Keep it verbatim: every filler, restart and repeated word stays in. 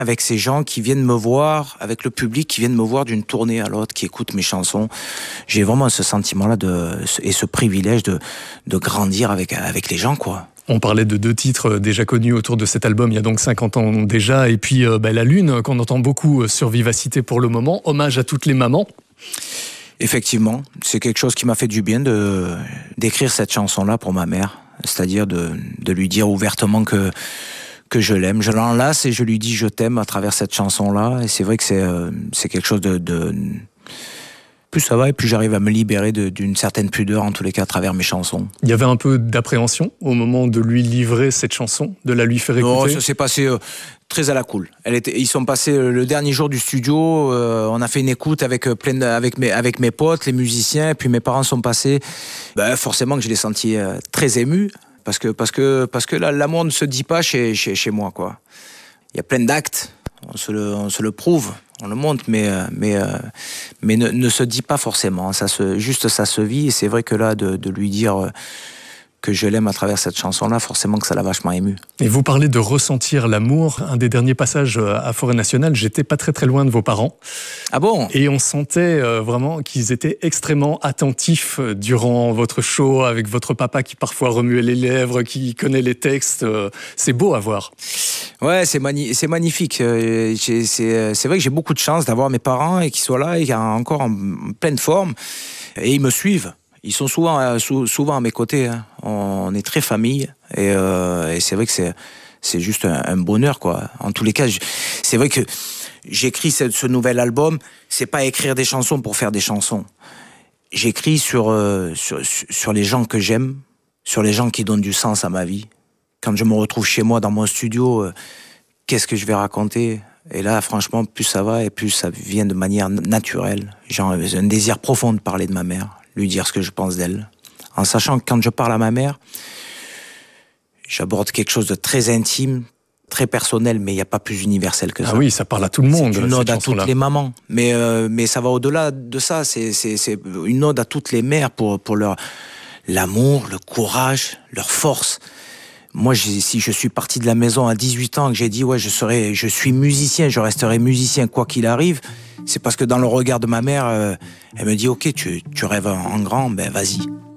avec ces gens qui viennent me voir, avec le public qui viennent me voir d'une tournée à l'autre, qui écoutent mes chansons. J'ai vraiment ce sentiment-là de, et ce privilège de, de grandir avec, avec les gens, quoi. On parlait de deux titres déjà connus autour de cet album il y a donc cinquante ans déjà, et puis euh, bah, La Lune, qu'on entend beaucoup sur Vivacité pour le moment, hommage à toutes les mamans. Effectivement, c'est quelque chose qui m'a fait du bien de, d'écrire cette chanson-là pour ma mère, c'est-à-dire de, de lui dire ouvertement que que je l'aime. Je l'enlace et je lui dis je t'aime à travers cette chanson-là. Et c'est vrai que c'est, euh, c'est quelque chose de, de... Plus ça va et plus j'arrive à me libérer de, d'une certaine pudeur, en tous les cas, à travers mes chansons. Il y avait un peu d'appréhension au moment de lui livrer cette chanson, de la lui faire écouter? Non, ça s'est passé euh, très à la cool. Elle était, ils sont passés euh, le dernier jour du studio, euh, on a fait une écoute avec, euh, plein de, avec, mes, avec mes potes, les musiciens, et puis mes parents sont passés. Ben, forcément que je l'ai senti euh, très ému. Parce que, parce que, parce que là, l'amour ne se dit pas chez, chez, chez moi, quoi. Il y a plein d'actes, on se le, on se le prouve, on le montre, mais, mais, mais ne, ne se dit pas forcément. Ça se, juste ça se vit, et c'est vrai que là, de, de lui dire que je l'aime à travers cette chanson-là, forcément que ça l'a vachement ému. Et vous parlez de ressentir l'amour. Un des derniers passages à Forêt Nationale, j'étais pas très très loin de vos parents. Ah bon? Et on sentait vraiment qu'ils étaient extrêmement attentifs durant votre show, avec votre papa qui parfois remuait les lèvres, qui connaît les textes. C'est beau à voir. Ouais, c'est, mani- c'est magnifique. C'est, c'est, c'est vrai que j'ai beaucoup de chance d'avoir mes parents et qu'ils soient là et qu'ils soient encore en pleine forme. Et ils me suivent. Ils sont souvent, souvent à mes côtés. Hein. On est très famille et, euh, et c'est vrai que c'est, c'est juste un, un bonheur, quoi. En tous les cas, je, c'est vrai que j'écris ce, ce nouvel album. C'est pas écrire des chansons pour faire des chansons. J'écris sur, euh, sur, sur les gens que j'aime, sur les gens qui donnent du sens à ma vie. Quand je me retrouve chez moi dans mon studio, euh, qu'est-ce que je vais raconter? Et là, franchement, plus ça va et plus ça vient de manière naturelle. J'ai un désir profond de parler de ma mère, lui dire ce que je pense d'elle. En sachant que quand je parle à ma mère, j'aborde quelque chose de très intime, très personnel, mais il n'y a pas plus universel que ça. Ah oui, ça parle à tout le monde. C'est une ode à toutes les mamans. Mais, euh, mais ça va au-delà de ça. C'est, c'est, c'est une ode à toutes les mères pour, pour leur, l'amour, le courage, leur force. Moi, j'ai, si je suis parti de la maison à dix-huit ans, que j'ai dit, ouais, je serai, je suis musicien, je resterai musicien quoi qu'il arrive, c'est parce que dans le regard de ma mère, euh, elle me dit, ok, tu, tu rêves en grand, ben vas-y.